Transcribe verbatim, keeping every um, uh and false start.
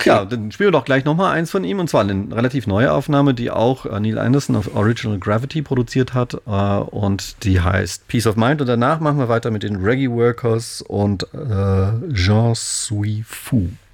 Okay. Ja, dann spielen wir doch gleich nochmal eins von ihm. Und zwar eine relativ neue Aufnahme, die auch äh, Neil Anderson auf Original Gravity produziert hat. Äh, und die heißt Peace of Mind. Und danach machen wir weiter mit den Reggae Workers und äh, Jean Suis Fou.